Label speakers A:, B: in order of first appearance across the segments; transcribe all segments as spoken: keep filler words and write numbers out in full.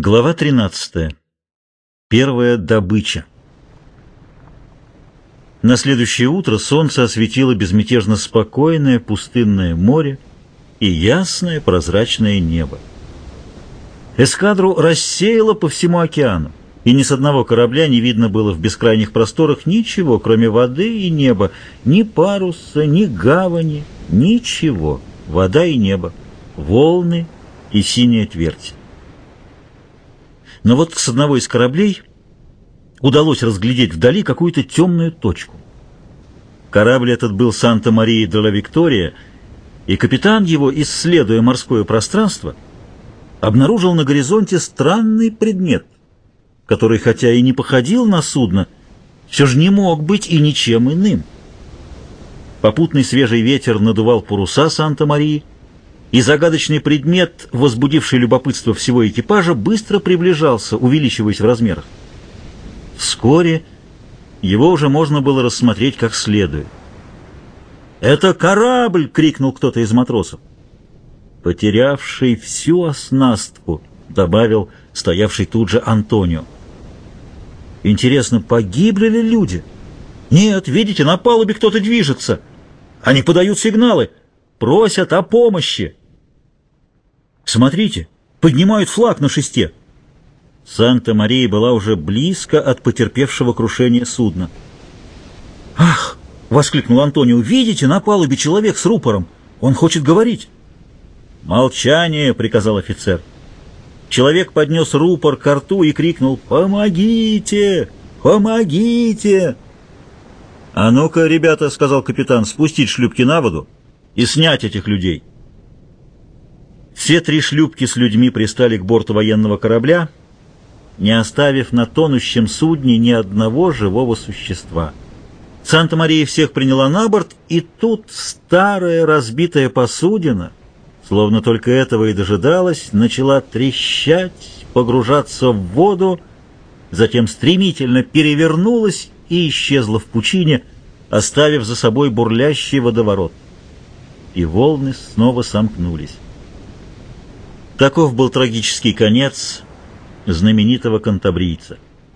A: Глава тринадцатая. Первая добыча. На следующее утро солнце осветило безмятежно спокойное пустынное море и ясное прозрачное небо. Эскадру рассеяло по всему океану, и ни с одного корабля не видно было в бескрайних просторах ничего, кроме воды и неба, ни паруса, ни гавани, ничего. Вода и небо, волны и синяя твердь. Но вот с одного из кораблей удалось разглядеть вдали какую-то темную точку. Корабль этот был Санта-Мария де ла Виктория, и капитан его, исследуя морское пространство, обнаружил на горизонте странный предмет, который, хотя и не походил на судно, все же не мог быть и ничем иным. Попутный свежий ветер надувал паруса Санта-Марии, и загадочный предмет, возбудивший любопытство всего экипажа, быстро приближался, увеличиваясь в размерах. Вскоре его уже можно было рассмотреть как следует. «Это корабль!» — крикнул кто-то из матросов. «Потерявший всю оснастку», — добавил стоявший тут же Антонио. «Интересно, погибли ли люди?» «Нет, видите, на палубе кто-то движется. Они подают сигналы, просят о помощи». «Смотрите, поднимают флаг на шесте». Санта-Мария была уже близко от потерпевшего крушения судна. «Ах!» — воскликнул Антонио. «Видите, на палубе человек с рупором. Он хочет говорить». «Молчание!» — приказал офицер. Человек поднес рупор ко рту и крикнул: «Помогите! Помогите!» «А ну-ка, ребята, — сказал капитан, — спустить шлюпки на воду и снять этих людей». Все три шлюпки с людьми пристали к борту военного корабля, не оставив на тонущем судне ни одного живого существа. Санта-Мария всех приняла на борт, и тут старая разбитая посудина, словно только этого и дожидалась, начала трещать, погружаться в воду, затем стремительно перевернулась и исчезла в пучине, оставив за собой бурлящий водоворот. И волны снова сомкнулись. Таков был трагический конец знаменитого кантабрийца.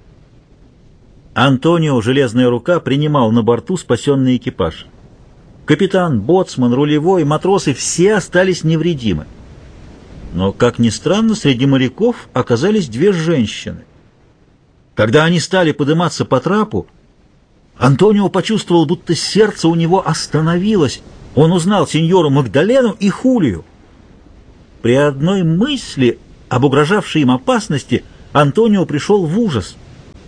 A: Антонио, железная рука, принимал на борту спасенный экипаж. Капитан, боцман, рулевой, матросы — все остались невредимы. Но, как ни странно, среди моряков оказались две женщины. Когда они стали подниматься по трапу, Антонио почувствовал, будто сердце у него остановилось. Он узнал сеньору Магдалену и Хулию. При одной мысли об угрожавшей им опасности Антонио пришел в ужас.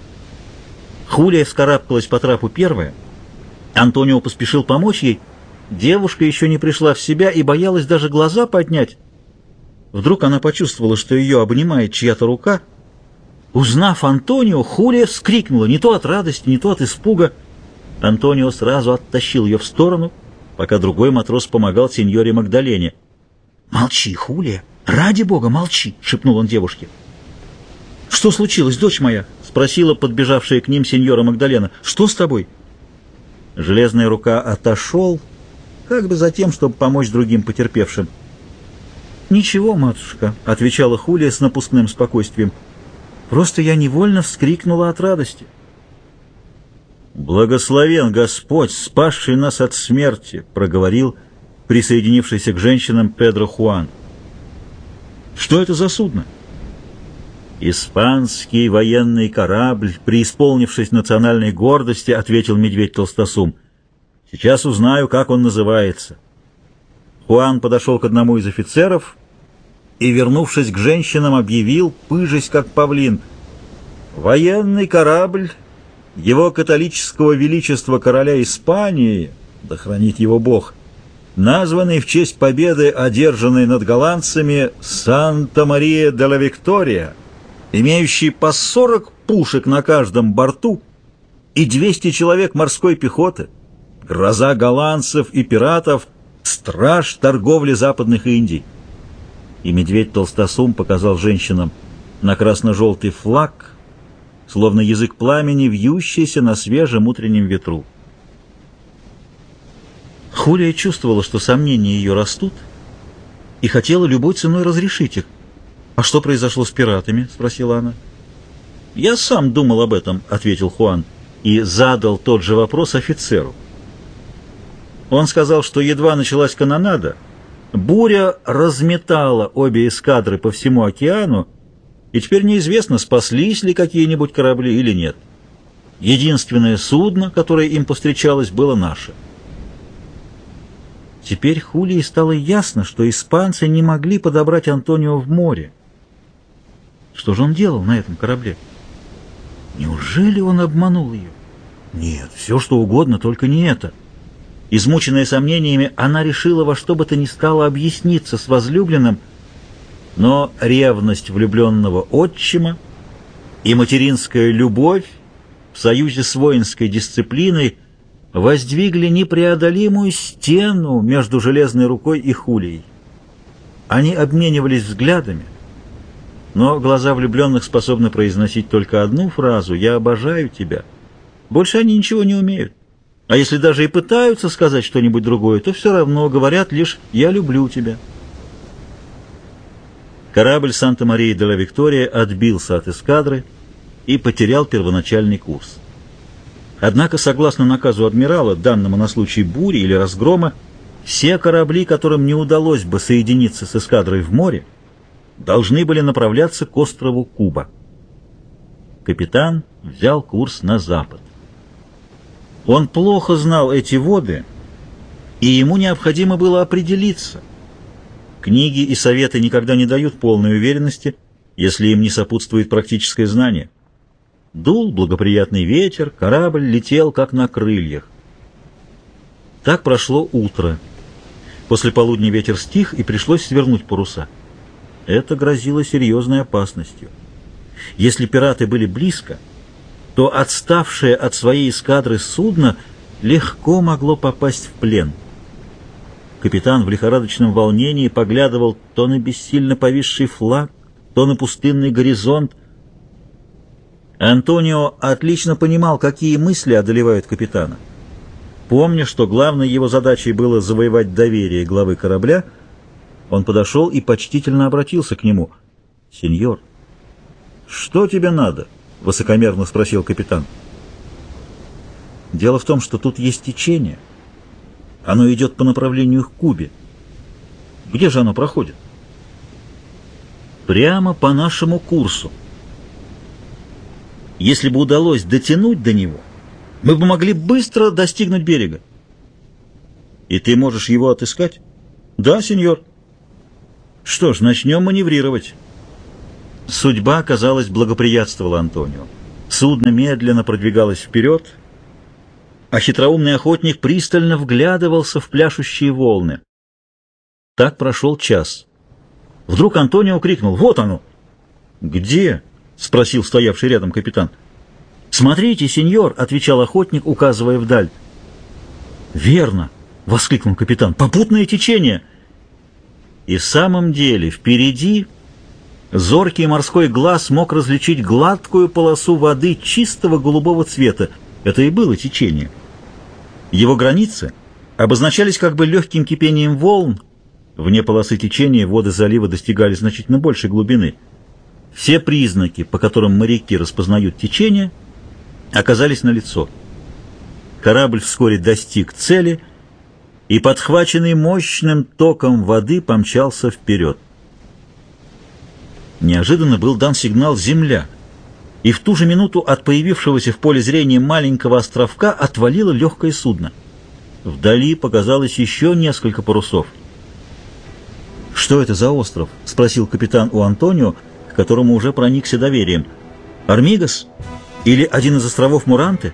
A: Хулия вскарабкалась по трапу первая. Антонио поспешил помочь ей. Девушка еще не пришла в себя и боялась даже глаза поднять. Вдруг она почувствовала, что ее обнимает чья-то рука. Узнав Антонио, Хулия вскрикнула, не то от радости, не то от испуга. Антонио сразу оттащил ее в сторону, пока другой матрос помогал сеньоре Магдалене. «Молчи, Хулия! Ради бога, молчи!» — шепнул он девушке. «Что случилось, дочь моя?» — спросила подбежавшая к ним сеньора Магдалена. «Что с тобой?» Железная рука отошел, как бы за тем, чтобы помочь другим потерпевшим. «Ничего, матушка», — отвечала Хулия с напускным спокойствием. «Просто я невольно вскрикнула от радости». «Благословен Господь, спасший нас от смерти», — проговорил присоединившийся к женщинам Педро Хуан. «Что это за судно?» «Испанский военный корабль, преисполнившись национальной гордости», — ответил медведь Толстосум. «Сейчас узнаю, как он называется». Хуан подошел к одному из офицеров и, вернувшись к женщинам, объявил, пыжась как павлин: «Военный корабль его католического величества короля Испании, да хранит его Бог, названный в честь победы, одержанной над голландцами, Санта-Мария де ла Виктория, имеющий по сорок пушек на каждом борту и двести человек морской пехоты, гроза голландцев и пиратов, страж торговли западных Индий». И медведь Толстосум показал женщинам на красно-желтый флаг, словно язык пламени, вьющийся на свежем утреннем ветру. Хулия чувствовала, что сомнения ее растут, и хотела любой ценой разрешить их. «А что произошло с пиратами?» — спросила она. «Я сам думал об этом», — ответил Хуан, и задал тот же вопрос офицеру. Он сказал, что едва началась канонада, буря разметала обе эскадры по всему океану, и теперь неизвестно, спаслись ли какие-нибудь корабли или нет. Единственное судно, которое им повстречалось, было наше. Теперь Хулии стало ясно, что испанцы не могли подобрать Антонио в море. Что же он делал на этом корабле? Неужели он обманул ее? Нет, все что угодно, только не это. Измученная сомнениями, она решила во что бы то ни стало объясниться с возлюбленным, но ревность влюбленного отчима и материнская любовь в союзе с воинской дисциплиной воздвигли непреодолимую стену между железной рукой и Хулией. Они обменивались взглядами, но глаза влюбленных способны произносить только одну фразу «Я обожаю тебя». Больше они ничего не умеют. А если даже и пытаются сказать что-нибудь другое, то все равно говорят лишь «Я люблю тебя». Корабль «Санта-Мария-де-ла-Виктория» отбился от эскадры и потерял первоначальный курс. Однако, согласно наказу адмирала, данному на случай бури или разгрома, все корабли, которым не удалось бы соединиться с эскадрой в море, должны были направляться к острову Куба. Капитан взял курс на запад. Он плохо знал эти воды, и ему необходимо было определиться. Книги и советы никогда не дают полной уверенности, если им не сопутствует практическое знание. Дул благоприятный ветер, корабль летел как на крыльях. Так прошло утро. После полудня ветер стих, и пришлось свернуть паруса. Это грозило серьезной опасностью. Если пираты были близко, то отставшее от своей эскадры судно легко могло попасть в плен. Капитан в лихорадочном волнении поглядывал то на бессильно повисший флаг, то на пустынный горизонт. Антонио отлично понимал, какие мысли одолевают капитана. Помня, что главной его задачей было завоевать доверие главы корабля, он подошел и почтительно обратился к нему. «Сеньор, что тебе надо?» — высокомерно спросил капитан. «Дело в том, что тут есть течение. Оно идет по направлению к Кубе. Где же оно проходит?» «Прямо по нашему курсу. Если бы удалось дотянуть до него, мы бы могли быстро достигнуть берега». «И ты можешь его отыскать?» «Да, сеньор». «Что ж, начнем маневрировать». Судьба, казалось, благоприятствовала Антонио. Судно медленно продвигалось вперед, а хитроумный охотник пристально вглядывался в пляшущие волны. Так прошел час. Вдруг Антонио крикнул: «Вот оно!» «Где?» — спросил стоявший рядом капитан. «Смотрите, сеньор!» — отвечал охотник, указывая вдаль. «Верно!» — воскликнул капитан. «Попутное течение!» И в самом деле впереди зоркий морской глаз мог различить гладкую полосу воды чистого голубого цвета. Это и было течение. Его границы обозначались как бы легким кипением волн. Вне полосы течения воды залива достигали значительно большей глубины. Все признаки, по которым моряки распознают течение, оказались налицо. Корабль вскоре достиг цели и, подхваченный мощным током воды, помчался вперед. Неожиданно был дан сигнал «Земля», и в ту же минуту от появившегося в поле зрения маленького островка отвалило легкое судно. Вдали показалось еще несколько парусов. «Что это за остров?» — спросил капитан у Антонио, к которому уже проникся доверием. «Армигас? Или один из островов Муранты?»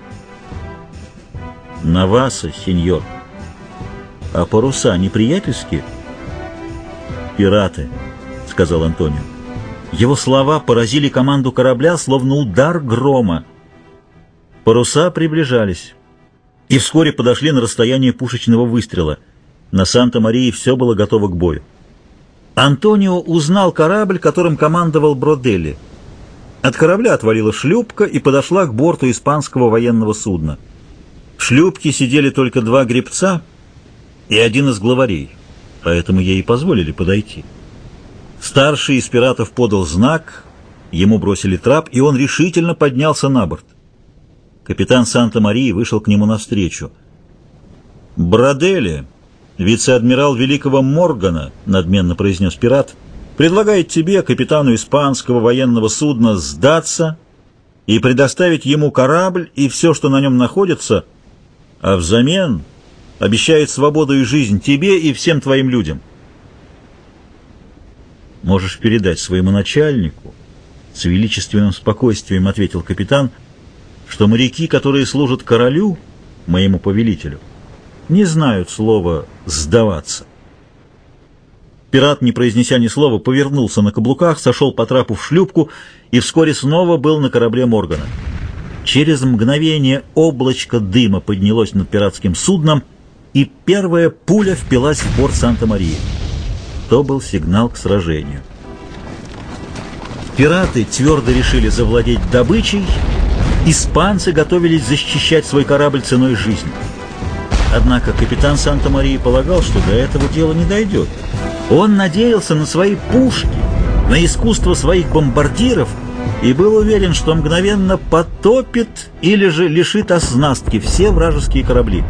A: «Наваса, сеньор». «А паруса неприятельские?» «Пираты», — сказал Антонио. Его слова поразили команду корабля, словно удар грома. Паруса приближались и вскоре подошли на расстояние пушечного выстрела. На Санта-Марии все было готово к бою. Антонио узнал корабль, которым командовал Броделли. От корабля отвалила шлюпка и подошла к борту испанского военного судна. В шлюпке сидели только два гребца и один из главарей, поэтому ей и позволили подойти. Старший из пиратов подал знак, ему бросили трап, и он решительно поднялся на борт. Капитан Санта-Марии вышел к нему навстречу. «Брадели, вице-адмирал великого Моргана», — надменно произнес пират, — «предлагает тебе, капитану испанского военного судна, сдаться и предоставить ему корабль и все, что на нем находится, а взамен обещает свободу и жизнь тебе и всем твоим людям». «Можешь передать своему начальнику», — с величественным спокойствием ответил капитан, — «что моряки, которые служат королю, моему повелителю, не знают слова «сдаваться». Пират, не произнеся ни слова, повернулся на каблуках, сошел по трапу в шлюпку и вскоре снова был на корабле Моргана. Через мгновение облачко дыма поднялось над пиратским судном, и первая пуля впилась в борт Санта-Марии. То был сигнал к сражению. Пираты твердо решили завладеть добычей, испанцы готовились защищать свой корабль ценой жизни. Однако капитан Санта-Марии полагал, что до этого дела не дойдет. Он надеялся на свои пушки, на искусство своих бомбардиров и был уверен, что мгновенно потопит или же лишит оснастки все вражеские корабли.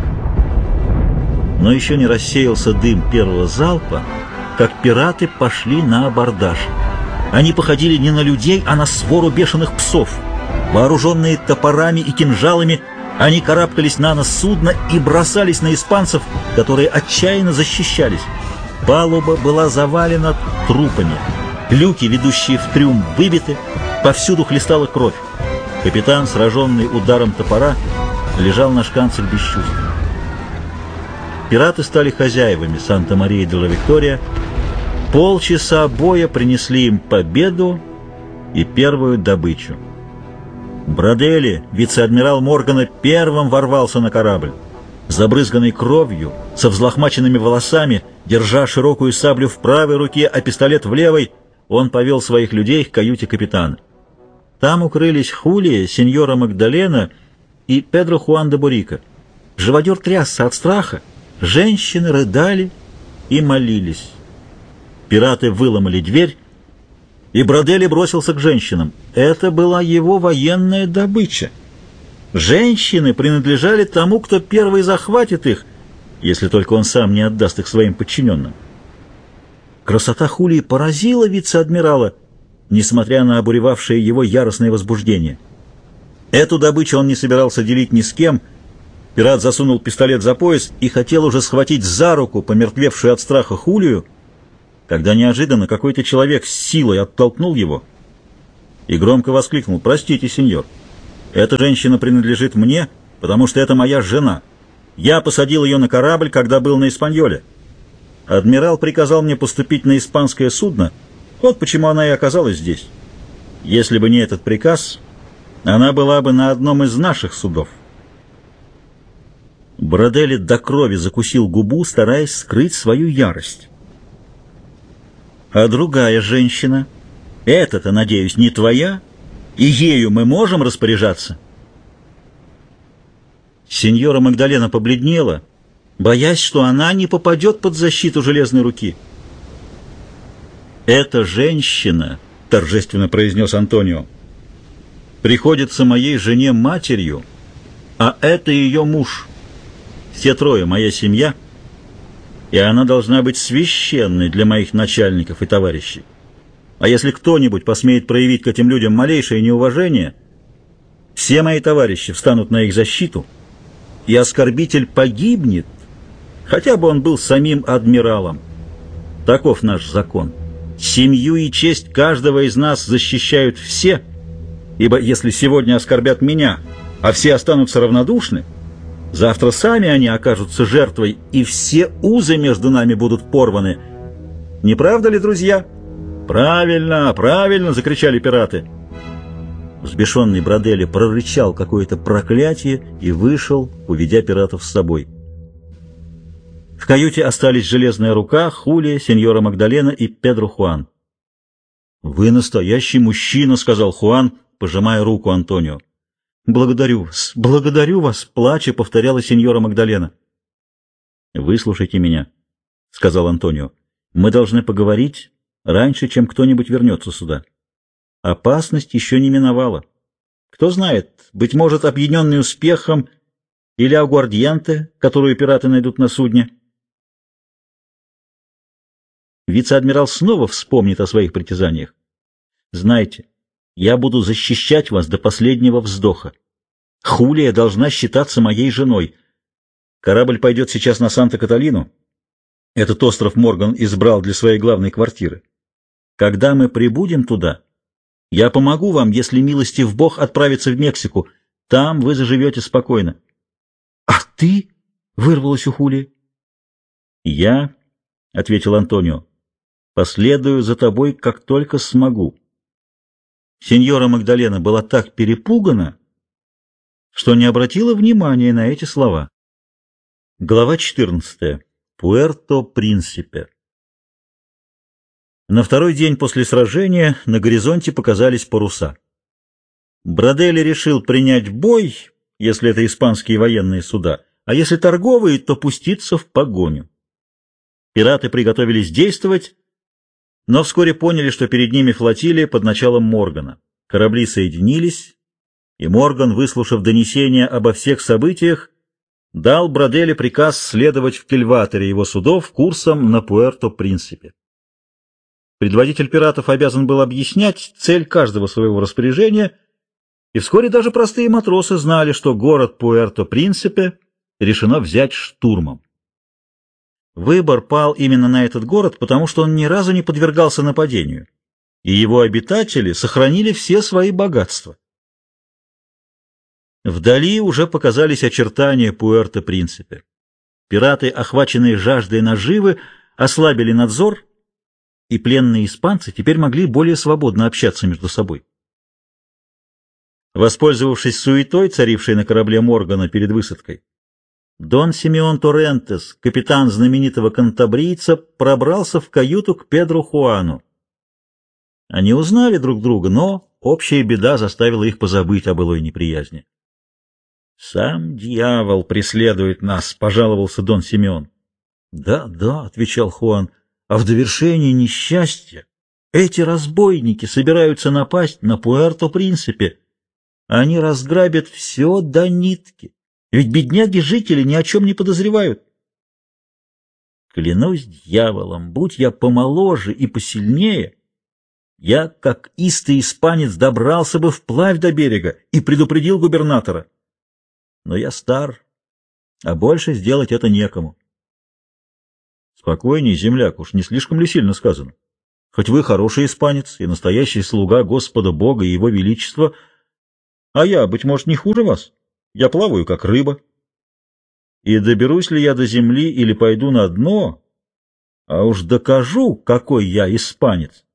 A: Но еще не рассеялся дым первого залпа, как пираты пошли на абордаж. Они походили не на людей, а на свору бешеных псов. Вооруженные топорами и кинжалами, они карабкались на нос судна и бросались на испанцев, которые отчаянно защищались. Палуба была завалена трупами. Люки, ведущие в трюм, выбиты, повсюду хлестала кровь. Капитан, сраженный ударом топора, лежал на шканцах без чувств. Пираты стали хозяевами Санта-Мария-де-ла-Виктория. Полчаса боя принесли им победу и первую добычу. Брадели, вице-адмирал Моргана, первым ворвался на корабль. Забрызганный кровью, со взлохмаченными волосами, держа широкую саблю в правой руке, а пистолет в левой, он повел своих людей к каюте капитана. Там укрылись Хулия, сеньора Магдалена и Педро Хуан де Бурико. Живодер трясся от страха, женщины рыдали и молились. Пираты выломали дверь, и Брадели бросился к женщинам. Это была его военная добыча. Женщины принадлежали тому, кто первый захватит их, если только он сам не отдаст их своим подчиненным. Красота Хулии поразила вице-адмирала, несмотря на обуревавшее его яростное возбуждение. Эту добычу он не собирался делить ни с кем. Пират засунул пистолет за пояс и хотел уже схватить за руку помертвевшую от страха Хулию, когда неожиданно какой-то человек с силой оттолкнул его и громко воскликнул: «Простите, сеньор, эта женщина принадлежит мне, потому что это моя жена. Я посадил ее на корабль, когда был на Испаньоле. Адмирал приказал мне поступить на испанское судно, вот почему она и оказалась здесь. Если бы не этот приказ, она была бы на одном из наших судов». Брадели до крови закусил губу, стараясь скрыть свою ярость. «А другая женщина? Эта-то, надеюсь, не твоя? И ею мы можем распоряжаться?» Сеньора Магдалена побледнела, боясь, что она не попадет под защиту железной руки. «Эта женщина, — торжественно произнес Антонио, — приходится моей жене матерью, а это ее муж. Все трое — моя семья, и она должна быть священной для моих начальников и товарищей. А если кто-нибудь посмеет проявить к этим людям малейшее неуважение, все мои товарищи встанут на их защиту, и оскорбитель погибнет, хотя бы он был самим адмиралом. Таков наш закон. Семью и честь каждого из нас защищают все, ибо если сегодня оскорбят меня, а все останутся равнодушны, завтра сами они окажутся жертвой, и все узы между нами будут порваны. Не правда ли, друзья?» «Правильно, правильно!» — закричали пираты. Взбешенный Брадели прорычал какое-то проклятие и вышел, уведя пиратов с собой. В каюте остались Железная Рука, Хулия, сеньора Магдалена и Педро Хуан. «Вы настоящий мужчина», — сказал Хуан, пожимая руку Антонио. «Благодарю вас, благодарю вас», — плача повторяла сеньора Магдалена. «Выслушайте меня», — сказал Антонио. «Мы должны поговорить раньше, чем кто-нибудь вернется сюда. Опасность еще не миновала. Кто знает, быть может, опьяненный успехом или агуардиенте, которую пираты найдут на судне. Вице-адмирал снова вспомнит о своих притязаниях. Знайте, я буду защищать вас до последнего вздоха. Хулия должна считаться моей женой. Корабль пойдет сейчас на Санта-Каталину. Этот остров Морган избрал для своей главной квартиры. Когда мы прибудем туда, я помогу вам, если милостив Бог, отправиться в Мексику. Там вы заживете спокойно. — А ты? — вырвалось у Хулии. — Я, — ответил Антонио, — последую за тобой, как только смогу. Сеньора Магдалена была так перепугана, что не обратила внимания на эти слова. Глава четырнадцатая. Пуэрто-Принсипе. На второй день после сражения на горизонте показались паруса. Броделли решил принять бой, если это испанские военные суда, а если торговые, то пуститься в погоню. Пираты приготовились действовать, но вскоре поняли, что перед ними флотилия под началом Моргана. Корабли соединились, и Морган, выслушав донесения обо всех событиях, дал Броделли приказ следовать в кильваторе его судов курсом на Пуэрто-Принсипе. Предводитель пиратов обязан был объяснять цель каждого своего распоряжения, и вскоре даже простые матросы знали, что город Пуэрто-Принсипе решено взять штурмом. Выбор пал именно на этот город, потому что он ни разу не подвергался нападению, и его обитатели сохранили все свои богатства. Вдали уже показались очертания Пуэрто-Принсипе. Пираты, охваченные жаждой наживы, ослабили надзор, и пленные испанцы теперь могли более свободно общаться между собой. Воспользовавшись суетой, царившей на корабле Моргана перед высадкой, Дон Симеон Торрентес, капитан знаменитого кантабрийца, пробрался в каюту к Педро Хуану. Они узнали друг друга, но общая беда заставила их позабыть о былой неприязни. «Сам дьявол преследует нас», — пожаловался Дон Симеон. «Да, да», — отвечал Хуан, — «а в довершении несчастья эти разбойники собираются напасть на Пуэрто-Принсипе. Они разграбят все до нитки, ведь бедняги-жители ни о чем не подозревают». «Клянусь дьяволом, будь я помоложе и посильнее, я, как истый испанец, добрался бы вплавь до берега и предупредил губернатора. Но я стар, а больше сделать это некому». «Спокойней, земляк, уж не слишком ли сильно сказано? Хоть вы хороший испанец и настоящий слуга Господа Бога и Его Величества, а я, быть может, не хуже вас. Я плаваю, как рыба. И доберусь ли я до земли или пойду на дно, а уж докажу, какой я испанец».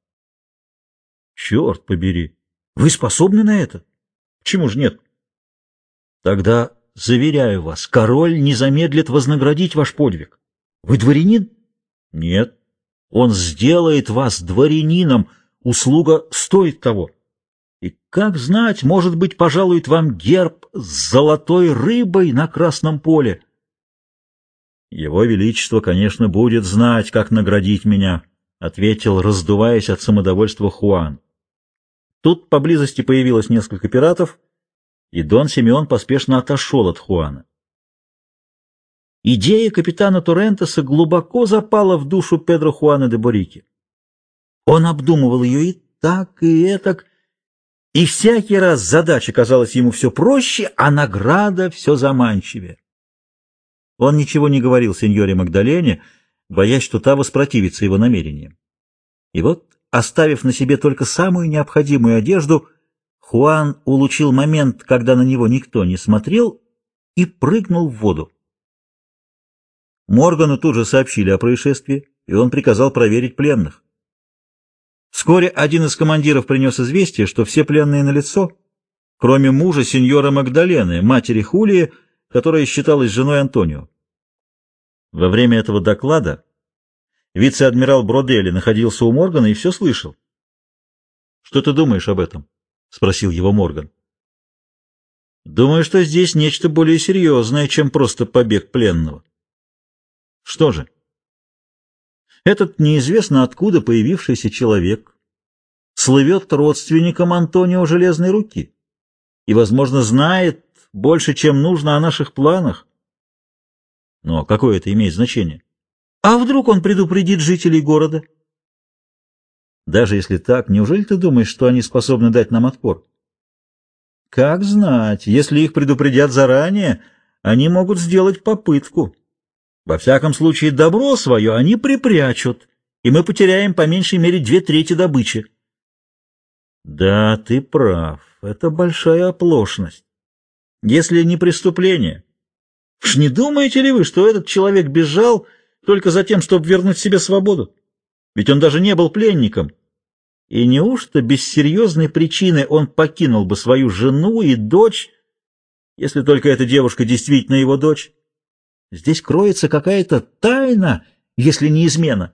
A: «Черт побери! Вы способны на это? Почему же нет?» «Тогда, заверяю вас, король не замедлит вознаградить ваш подвиг. Вы дворянин?» «Нет. Он сделает вас дворянином. Услуга стоит того. И, как знать, может быть, пожалует вам герб с золотой рыбой на красном поле». «Его Величество, конечно, будет знать, как наградить меня», — ответил, раздуваясь от самодовольства Хуан. Тут поблизости появилось несколько пиратов, и Дон Симеон поспешно отошел от Хуана. Идея капитана Торрентеса глубоко запала в душу Педро Хуана де Борики. Он обдумывал ее и так, и этак, и всякий раз задача казалась ему все проще, а награда все заманчивее. Он ничего не говорил сеньоре Магдалене, боясь, что та воспротивится его намерениям. И вот, оставив на себе только самую необходимую одежду, Хуан улучил момент, когда на него никто не смотрел, и прыгнул в воду. Моргану тут же сообщили о происшествии, и он приказал проверить пленных. Вскоре один из командиров принес известие, что все пленные налицо, кроме мужа сеньора Магдалены, матери Хулии, которая считалась женой Антонио. Во время этого доклада вице-адмирал Броделли находился у Моргана и все слышал. «Что ты думаешь об этом?» — спросил его Морган. «Думаю, что здесь нечто более серьезное, чем просто побег пленного». «Что же?» Этот неизвестно откуда появившийся человек слывет родственником Антонио Железной Руки и, возможно, знает больше, чем нужно о наших планах. Но какое это имеет значение? А вдруг он предупредит жителей города? Даже если так, неужели ты думаешь, что они способны дать нам отпор? Как знать, если их предупредят заранее, они могут сделать попытку. Во всяком случае, добро свое они припрячут, и мы потеряем по меньшей мере две трети добычи. Да, ты прав, это большая оплошность. Если не преступление. Уж не думаете ли вы, что этот человек бежал только за тем, чтобы вернуть себе свободу? Ведь он даже не был пленником. И неужто без серьезной причины он покинул бы свою жену и дочь, если только эта девушка действительно его дочь? Здесь кроется какая-то тайна, если не измена.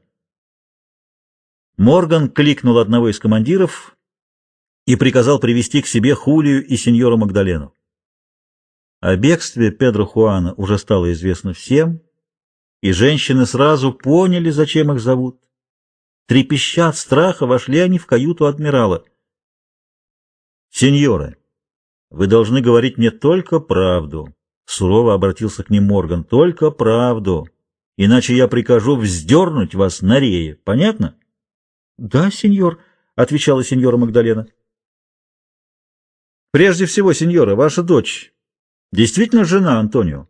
A: Морган кликнул одного из командиров и приказал привести к себе Хулию и сеньора Магдалену. О бегстве Педро Хуана уже стало известно всем, и женщины сразу поняли, зачем их зовут. Трепеща от страха, вошли они в каюту адмирала. «Сеньоры, вы должны говорить мне только правду», — сурово обратился к ним Морган, — «только правду, иначе я прикажу вздернуть вас на рее. Понятно?» «Да, сеньор», — отвечала сеньора Магдалена. «Прежде всего, сеньора, ваша дочь действительно жена Антонио?»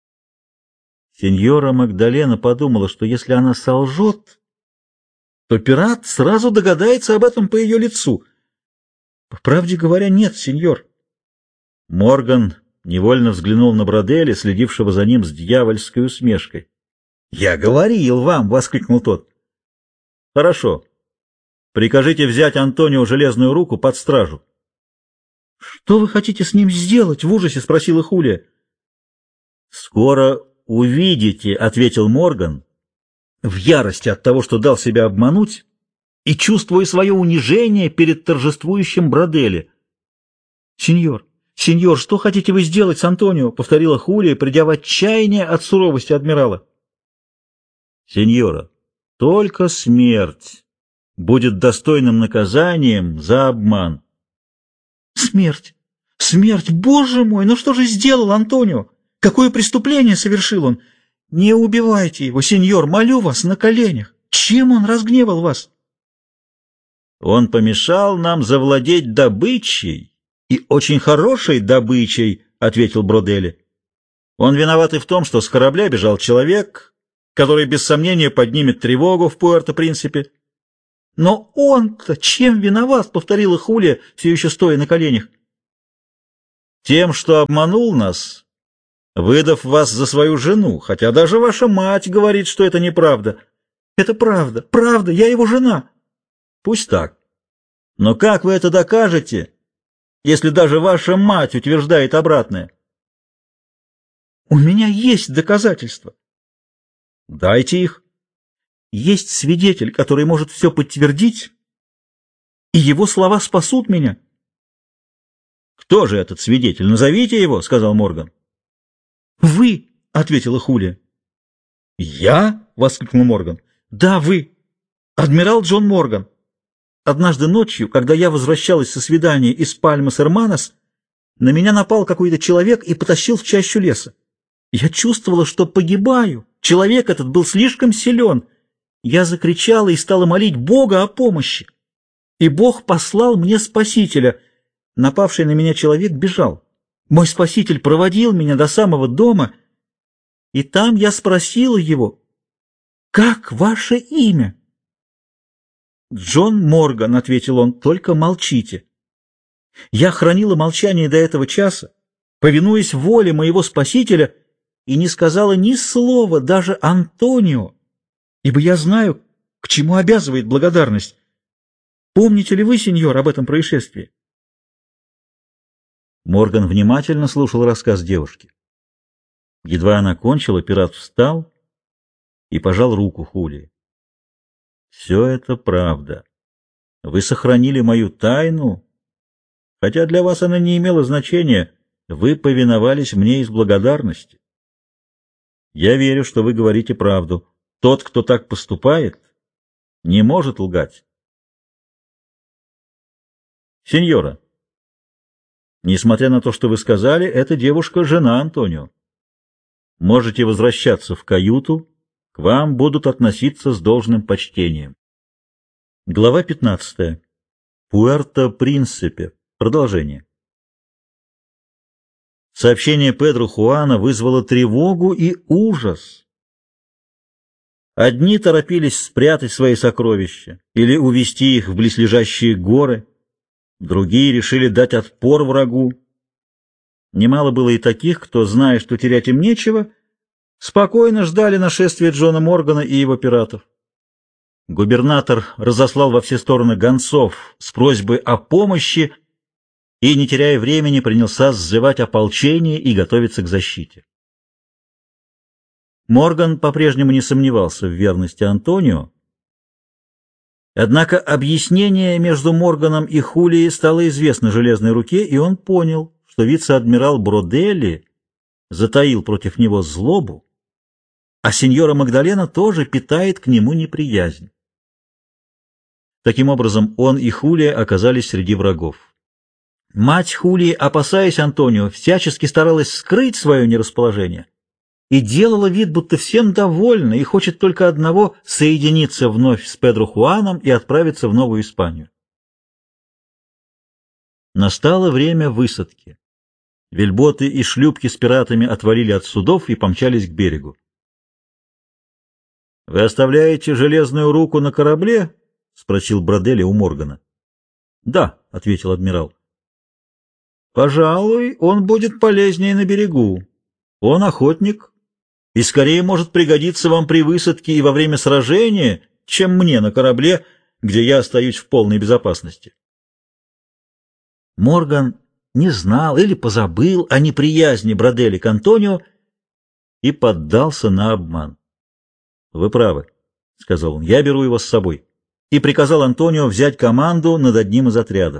A: Сеньора Магдалена подумала, что если она солжет, то пират сразу догадается об этом по ее лицу. «По правде говоря, нет, сеньор». Морган невольно взглянул на Броделя, следившего за ним с дьявольской усмешкой. «Я говорил вам!» — воскликнул тот. «Хорошо. Прикажите взять Антонио Железную Руку под стражу». «Что вы хотите с ним сделать?» — в ужасе спросила Хулия. «Скоро увидите», — ответил Морган, в ярости от того, что дал себя обмануть, и чувствуя свое унижение перед торжествующим Броделе. «Сеньор, сеньор, что хотите вы сделать с Антонио?» — повторила Хулия, придя в отчаяние от суровости адмирала. «Сеньора, только смерть будет достойным наказанием за обман». «Смерть! Смерть! Боже мой! Ну что же сделал Антонио? Какое преступление совершил он? Не убивайте его, сеньор, молю вас на коленях! Чем он разгневал вас?» «Он помешал нам завладеть добычей, и очень хорошей добычей», — ответил Бродели. «Он виноват и в том, что с корабля бежал человек, который без сомнения поднимет тревогу в Пуэрто-Принципе». «Но он-то чем виноват?» — повторила Хулия, все еще стоя на коленях. «Тем, что обманул нас, выдав вас за свою жену, хотя даже ваша мать говорит, что это неправда». «Это правда, правда, я его жена». «Пусть так. Но как вы это докажете, если даже ваша мать утверждает обратное?» «У меня есть доказательства». «Дайте их». «Есть свидетель, который может все подтвердить, и его слова спасут меня». «Кто же этот свидетель? Назовите его», — сказал Морган. «Вы», — ответила Хулия. «Я?» — воскликнул Морган. «Да, вы. Адмирал Джон Морган. Однажды ночью, когда я возвращалась со свидания из Пальмас-Эрманос, на меня напал какой-то человек и потащил в чащу леса. Я чувствовала, что погибаю. Человек этот был слишком силен. Я закричала и стала молить Бога о помощи. И Бог послал мне спасителя. Напавший на меня человек бежал. Мой спаситель проводил меня до самого дома, и там я спросила его: «Как ваше имя?» «Джон Морган», — ответил он, — «только молчите». Я хранила молчание до этого часа, повинуясь воле моего спасителя, и не сказала ни слова даже Антонио, ибо я знаю, к чему обязывает благодарность. Помните ли вы, сеньор, об этом происшествии? Морган внимательно слушал рассказ девушки. Едва она кончила, пират встал и пожал руку Хулии. «Все это правда. Вы сохранили мою тайну, хотя для вас она не имела значения. Вы повиновались мне из благодарности. Я верю, что вы говорите правду. Тот, кто так поступает, Не может лгать. Сеньора, несмотря на то, что вы сказали, эта девушка — жена Антонио. Можете возвращаться в каюту, к вам будут относиться с должным почтением. Глава пятнадцатая. Пуэрто-Принсипе. Продолжение. Сообщение Педро Хуана вызвало тревогу и ужас. Одни торопились спрятать свои сокровища или увезти их в близлежащие горы, другие решили дать отпор врагу. Немало было и таких, кто, зная, что терять им нечего, спокойно ждали нашествия Джона Моргана и его пиратов. Губернатор разослал во все стороны гонцов с просьбой о помощи и, не теряя времени, принялся сзывать ополчение и готовиться к защите. Морган по-прежнему не сомневался в верности Антонио, однако объяснение между Морганом и Хулией стало известно железной руке, и он понял, что вице-адмирал Броделли затаил против него злобу, а сеньора Магдалена тоже питает к нему неприязнь. Таким образом, он и Хулия оказались среди врагов. Мать Хулии, опасаясь Антонио, всячески старалась скрыть свое нерасположение и делала вид, будто всем довольна и хочет только одного — соединиться вновь с Педро Хуаном и отправиться в Новую Испанию. Настало время высадки. Вельботы и шлюпки с пиратами отвалили от судов и помчались к берегу. — Вы оставляете железную руку на корабле? — спросил Броделли у Моргана. — Да, — ответил адмирал. — Пожалуй, он будет полезнее на берегу. Он охотник и скорее может пригодиться вам при высадке и во время сражения, чем мне на корабле, где я остаюсь в полной безопасности. Морган не знал или позабыл о неприязни Броделли к Антонио и поддался на обман. — Вы правы, — сказал он, — я беру его с собой, и приказал Антонио взять команду над одним из отрядов.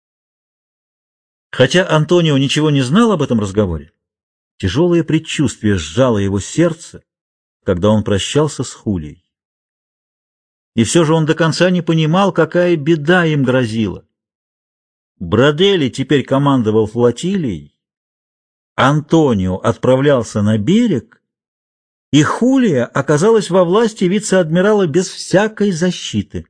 A: Хотя Антонио ничего не знал об этом разговоре, тяжелое предчувствие сжало его сердце, когда он прощался с Хулией. И все же он до конца не понимал, какая беда им грозила. Броделли теперь командовал флотилией, Антонио отправлялся на берег, и Хулия оказалась во власти вице-адмирала без всякой защиты.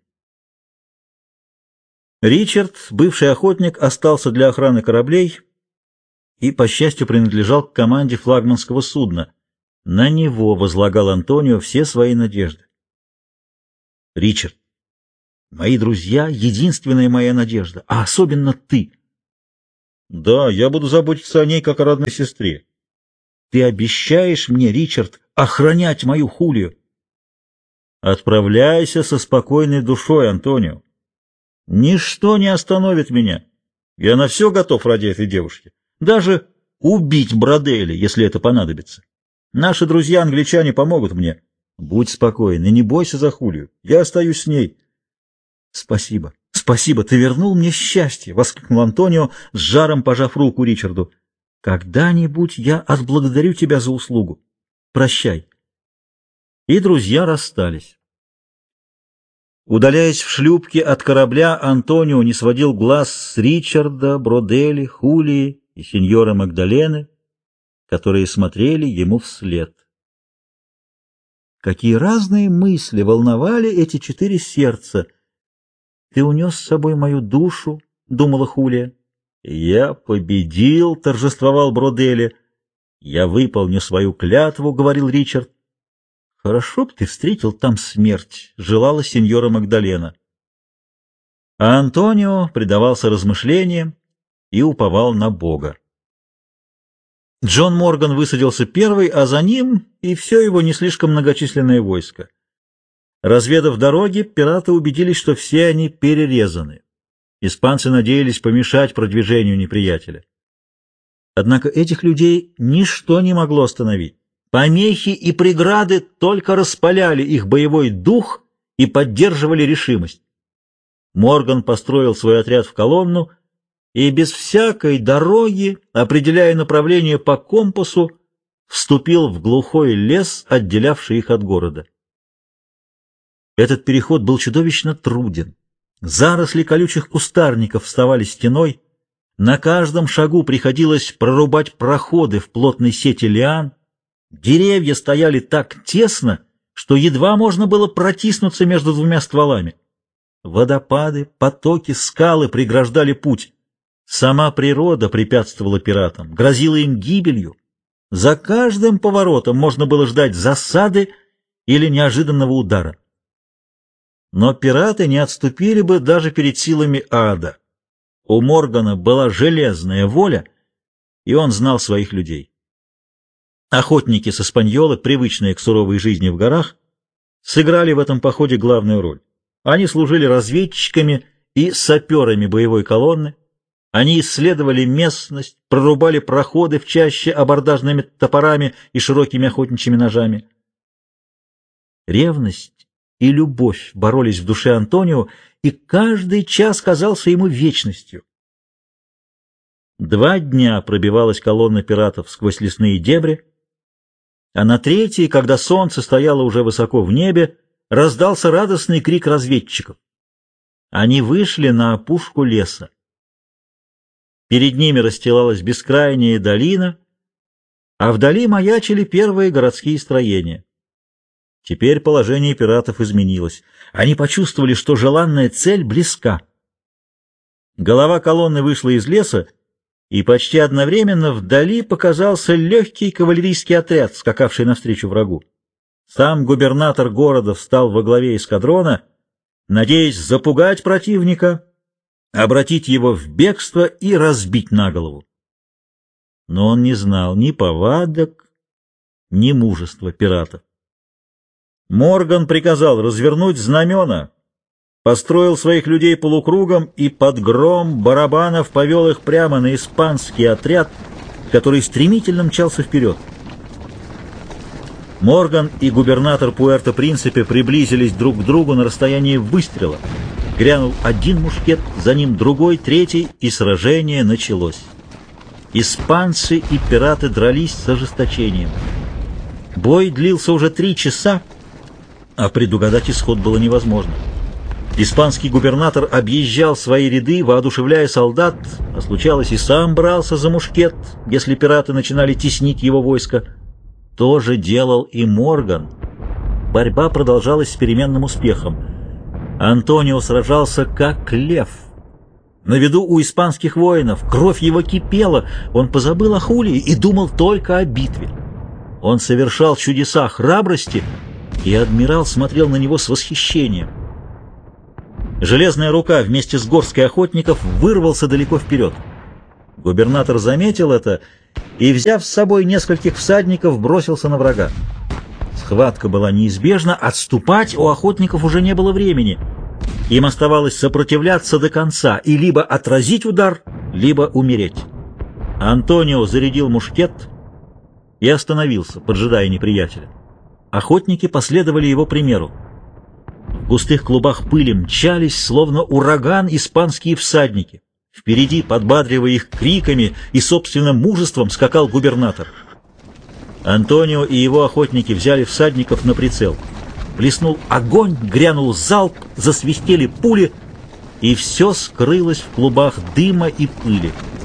A: Ричард, бывший охотник, остался для охраны кораблей и, по счастью, принадлежал к команде флагманского судна. На него возлагал Антонио все свои надежды. Ричард, мои друзья — единственная моя надежда, а особенно ты. Да, я буду заботиться о ней, как о родной сестре. Ты обещаешь мне, Ричард, охранять мою Хулию? Отправляйся со спокойной душой, Антонио. Ничто не остановит меня. Я на все готов ради этой девушки. Даже убить Броделли, если это понадобится. Наши друзья-англичане помогут мне. Будь спокоен и не бойся за Хулию. Я остаюсь с ней. Спасибо, спасибо, ты вернул мне счастье, — воскликнул Антонио, с жаром пожав руку Ричарду. Когда-нибудь я отблагодарю тебя за услугу. Прощай. И друзья расстались. Удаляясь в шлюпке от корабля, Антонио не сводил глаз с Ричарда, Броделли, Хулии и сеньора Магдалены, которые смотрели ему вслед. Какие разные мысли волновали эти четыре сердца! «Ты унес с собой мою душу», — думала Хулия. «Я победил», — торжествовал Броделли. «Я выполню свою клятву», — говорил Ричард. «Хорошо б ты встретил там смерть», — желала сеньора Магдалена. А Антонио предавался размышлениям и уповал на Бога. Джон Морган высадился первый, а за ним и все его не слишком многочисленное войско. Разведав дороги, пираты убедились, что все они перерезаны. Испанцы надеялись помешать продвижению неприятеля. Однако этих людей ничто не могло остановить. Помехи и преграды только распаляли их боевой дух и поддерживали решимость. Морган построил свой отряд в колонну и без всякой дороги, определяя направление по компасу, вступил в глухой лес, отделявший их от города. Этот переход был чудовищно труден. Заросли колючих кустарников вставали стеной, на каждом шагу приходилось прорубать проходы в плотной сети лиан, деревья стояли так тесно, что едва можно было протиснуться между двумя стволами. Водопады, потоки, скалы преграждали путь. Сама природа препятствовала пиратам, грозила им гибелью. За каждым поворотом можно было ждать засады или неожиданного удара. Но пираты не отступили бы даже перед силами ада. У Моргана была железная воля, и он знал своих людей. Охотники с Испаньолы, привычные к суровой жизни в горах, сыграли в этом походе главную роль. Они служили разведчиками и саперами боевой колонны. Они исследовали местность, прорубали проходы в чаще абордажными топорами и широкими охотничьими ножами. Ревность и любовь боролись в душе Антонио, и каждый час казался ему вечностью. Два дня пробивалась колонна пиратов сквозь лесные дебри, а на третий, когда солнце стояло уже высоко в небе, раздался радостный крик разведчиков. Они вышли на опушку леса. Перед ними расстилалась бескрайняя долина, а вдали маячили первые городские строения. Теперь положение пиратов изменилось. Они почувствовали, что желанная цель близка. Голова колонны вышла из леса, и почти одновременно вдали показался легкий кавалерийский отряд, скакавший навстречу врагу. Сам губернатор города встал во главе эскадрона, надеясь запугать противника, обратить его в бегство и разбить на голову. Но он не знал ни повадок, ни мужества пиратов. Морган приказал развернуть знамена, построил своих людей полукругом и под гром барабанов повел их прямо на испанский отряд, который стремительно мчался вперед. Морган и губернатор Пуэрто-Принсипе приблизились друг к другу на расстоянии выстрела. Грянул один мушкет, за ним другой, третий, и сражение началось. Испанцы и пираты дрались с ожесточением. Бой длился уже три часа, а предугадать исход было невозможно. Испанский губернатор объезжал свои ряды, воодушевляя солдат, а случалось и сам брался за мушкет, если пираты начинали теснить его войско. То же делал и Морган. Борьба продолжалась с переменным успехом. Антонио сражался как лев. На виду у испанских воинов кровь его кипела, он позабыл о Хулии и думал только о битве. Он совершал чудеса храбрости, и адмирал смотрел на него с восхищением. Железная рука вместе с горсткой охотников вырвался далеко вперед. Губернатор заметил это и, взяв с собой нескольких всадников, бросился на врага. Схватка была неизбежна, отступать у охотников уже не было времени. Им оставалось сопротивляться до конца и либо отразить удар, либо умереть. Антонио зарядил мушкет и остановился, поджидая неприятеля. Охотники последовали его примеру. В густых клубах пыли мчались, словно ураган, испанские всадники. Впереди, подбадривая их криками и собственным мужеством, скакал губернатор. Антонио и его охотники взяли всадников на прицел. Блеснул огонь, грянул залп, засвистели пули, и все скрылось в клубах дыма и пыли.